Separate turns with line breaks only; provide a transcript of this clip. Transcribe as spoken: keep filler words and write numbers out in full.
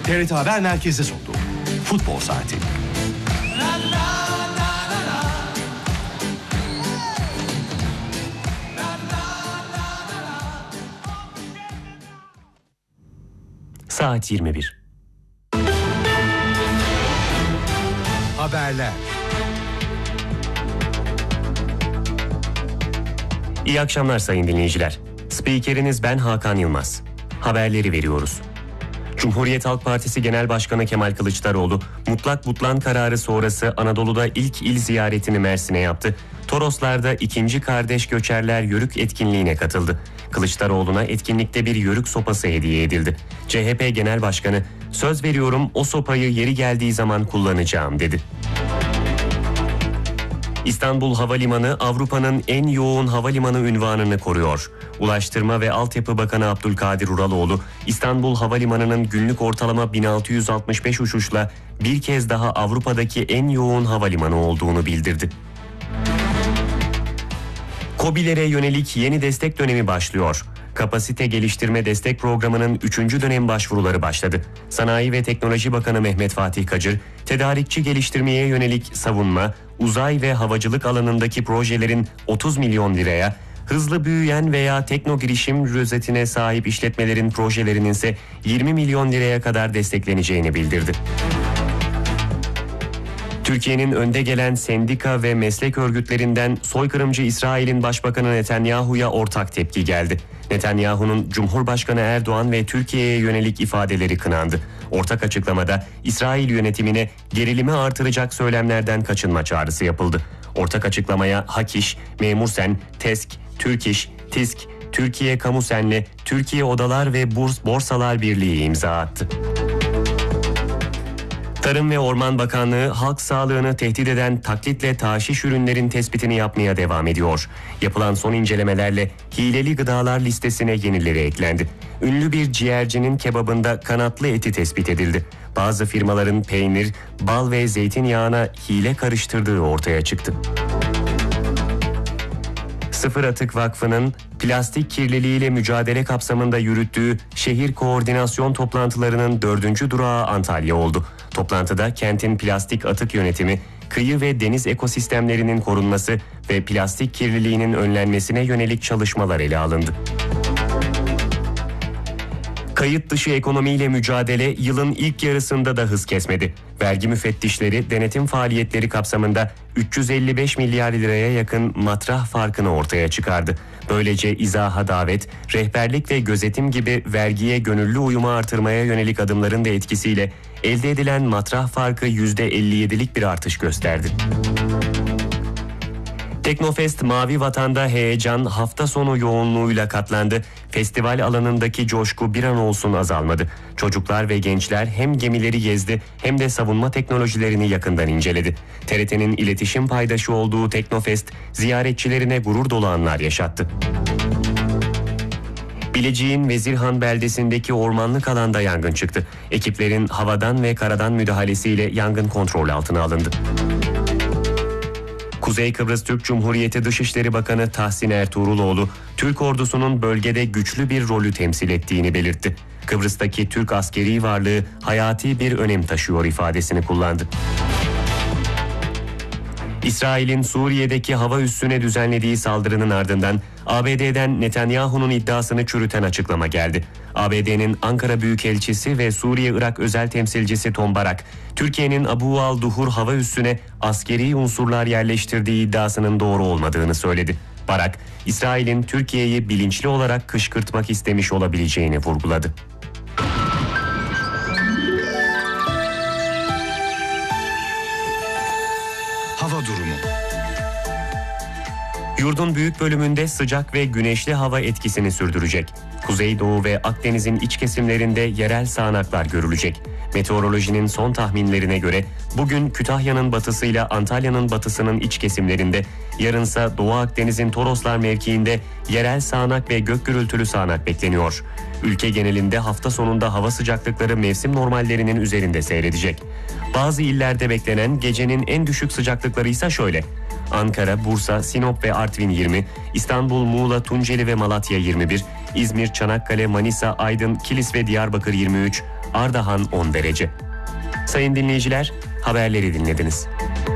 T R T Haber Merkezi'de sundu. Futbol Saati.
Saat yirmi bir.
Haberler.
İyi akşamlar sayın dinleyiciler. Spikeriniz ben Hakan Yılmaz. Haberleri veriyoruz. Cumhuriyet Halk Partisi Genel Başkanı Kemal Kılıçdaroğlu, mutlak butlan kararı sonrası Anadolu'da ilk il ziyaretini Mersin'e yaptı. Toroslar'da ikinci Kardeş Göçerler Yörük etkinliğine katıldı. Kılıçdaroğlu'na etkinlikte bir yörük sopası hediye edildi. C H P Genel Başkanı, "Söz veriyorum o sopayı yeri geldiği zaman kullanacağım." dedi. İstanbul Havalimanı Avrupa'nın en yoğun havalimanı unvanını koruyor. Ulaştırma ve Altyapı Bakanı Abdülkadir Uraloğlu, İstanbul Havalimanı'nın günlük ortalama bin altı yüz altmış beş uçuşla bir kez daha Avrupa'daki en yoğun havalimanı olduğunu bildirdi. KOBİ'lere yönelik yeni destek dönemi başlıyor. Kapasite Geliştirme Destek Programı'nın üçüncü dönem başvuruları başladı. Sanayi ve Teknoloji Bakanı Mehmet Fatih Kacır, tedarikçi geliştirmeye yönelik savunma, uzay ve havacılık alanındaki projelerin otuz milyon liraya, hızlı büyüyen veya tekno girişim rozetine sahip işletmelerin projelerinin ise yirmi milyon liraya kadar destekleneceğini bildirdi. Türkiye'nin önde gelen sendika ve meslek örgütlerinden soykırımcı İsrail'in Başbakanı Netanyahu'ya ortak tepki geldi. Netanyahu'nun Cumhurbaşkanı Erdoğan ve Türkiye'ye yönelik ifadeleri kınandı. Ortak açıklamada İsrail yönetimine gerilimi artıracak söylemlerden kaçınma çağrısı yapıldı. Ortak açıklamaya Hakiş, Memursen, TESK, Türk İş, TİSK, Türkiye Kamusen'le Türkiye Odalar ve Burs Borsalar Birliği imza attı. Tarım ve Orman Bakanlığı halk sağlığını tehdit eden taklitle taşiş ürünlerin tespitini yapmaya devam ediyor. Yapılan son incelemelerle hileli gıdalar listesine yenileri eklendi. Ünlü bir ciğercinin kebabında kanatlı eti tespit edildi. Bazı firmaların peynir, bal ve zeytinyağına hile karıştırdığı ortaya çıktı. Sıfır Atık Vakfı'nın plastik kirliliğiyle mücadele kapsamında yürüttüğü şehir koordinasyon toplantılarının dördüncü durağı Antalya oldu. Toplantıda kentin plastik atık yönetimi, kıyı ve deniz ekosistemlerinin korunması ve plastik kirliliğinin önlenmesine yönelik çalışmalar ele alındı. Kayıt dışı ekonomiyle mücadele yılın ilk yarısında da hız kesmedi. Vergi müfettişleri denetim faaliyetleri kapsamında üç yüz elli beş milyar liraya yakın matrah farkını ortaya çıkardı. Böylece izaha davet, rehberlik ve gözetim gibi vergiye gönüllü uyumu artırmaya yönelik adımların da etkisiyle elde edilen matrah farkı yüzde elli yedilik bir artış gösterdi. Teknofest Mavi Vatan'da heyecan hafta sonu yoğunluğuyla katlandı. Festival alanındaki coşku bir an olsun azalmadı. Çocuklar ve gençler hem gemileri gezdi hem de savunma teknolojilerini yakından inceledi. T R T'nin iletişim paydaşı olduğu Teknofest ziyaretçilerine gurur dolu anlar yaşattı. Bilecik'in Vezirhan beldesindeki ormanlık alanda yangın çıktı. Ekiplerin havadan ve karadan müdahalesiyle yangın kontrol altına alındı. Kuzey Kıbrıs Türk Cumhuriyeti Dışişleri Bakanı Tahsin Ertuğruloğlu, Türk ordusunun bölgede güçlü bir rolü temsil ettiğini belirtti. Kıbrıs'taki Türk askeri varlığı hayati bir önem taşıyor ifadesini kullandı. İsrail'in Suriye'deki hava üssüne düzenlediği saldırının ardından A B D'den Netanyahu'nun iddiasını çürüten açıklama geldi. A B D'nin Ankara Büyükelçisi ve Suriye-Irak özel temsilcisi Tom Barak, Türkiye'nin Abu al-Duhur hava üssüne askeri unsurlar yerleştirdiği iddiasının doğru olmadığını söyledi. Barak, İsrail'in Türkiye'yi bilinçli olarak kışkırtmak istemiş olabileceğini vurguladı.
Hava durumu.
Yurdun büyük bölümünde sıcak ve güneşli hava etkisini sürdürecek. Kuzeydoğu ve Akdeniz'in iç kesimlerinde yerel sağanaklar görülecek. Meteorolojinin son tahminlerine göre bugün Kütahya'nın batısıyla Antalya'nın batısının iç kesimlerinde, yarınsa Doğu Akdeniz'in Toroslar mevkiinde yerel sağanak ve gök gürültülü sağanak bekleniyor. Ülke genelinde hafta sonunda hava sıcaklıkları mevsim normallerinin üzerinde seyredecek. Bazı illerde beklenen gecenin en düşük sıcaklıkları ise şöyle: Ankara, Bursa, Sinop ve Artvin yirmi, İstanbul, Muğla, Tunceli ve Malatya yirmi bir, İzmir, Çanakkale, Manisa, Aydın, Kilis ve Diyarbakır yirmi üç, Ardahan on derece. Sayın dinleyiciler, haberleri dinlediniz.